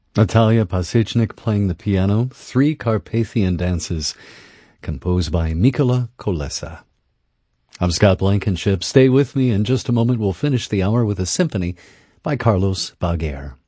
Natalia Pasechnik playing the piano, Three Carpathian Dances, composed by Mikola Kolesa. I'm Scott Blankenship. Stay with me. In just a moment, we'll finish the hour with a symphony by Carlos Baguer.